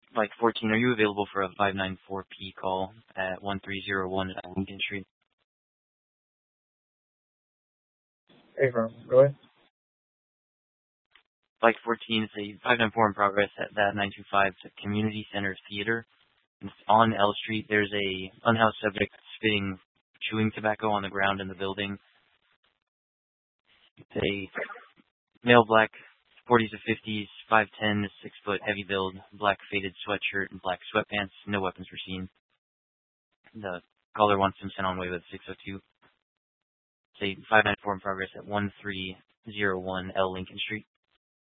Like 14, are you available for a 594P call at 1301 at Lincoln Street? Hey, Ron, go ahead. Like 14 is a 594 in progress at that 925 to Community Center Theater. It's on L Street. There's a unhoused subject spitting chewing tobacco on the ground in the building. It's a male, black, 40s to 50s, 5'10", 6-foot, heavy build, black faded sweatshirt and black sweatpants. No weapons were seen. The caller wants him sent on way with 602. It's a 594 in progress at 1301 L Lincoln Street.